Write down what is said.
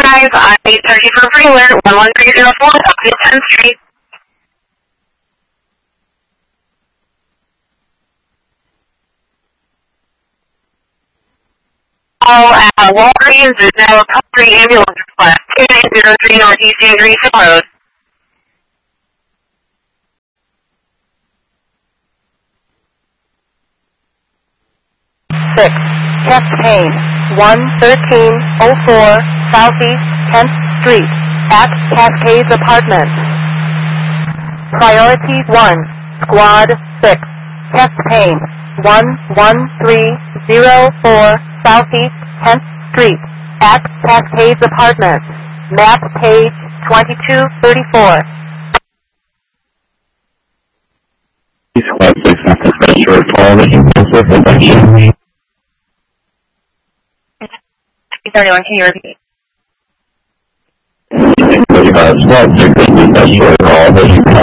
guys. I'm 830 for free alert, 11304, Southeast 10th Street. All at Walgreens is now a recovery ambulance request, 2903 Northeast Andreessen Road. 6. Chest pain. 11304 Southeast 10th Street at Cascades Apartments. Priority 1. Squad 6. Chest pain. 11304 Southeast 10th Street at Cascades Apartments. Map page 2234. Squad 6 after pressure call that you for protection. 31, can you repeat? Squad 6 after pressure call that you